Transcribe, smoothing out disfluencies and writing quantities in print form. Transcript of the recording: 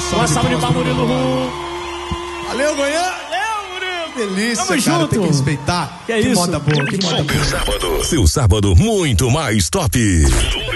Uma salva de palmas, Murilo Rum. Valeu, Goiânia. Delícia, tamo cara, junto. Tem que respeitar. Que isso? Moda boa, que moda boa. Seu sábado muito mais top.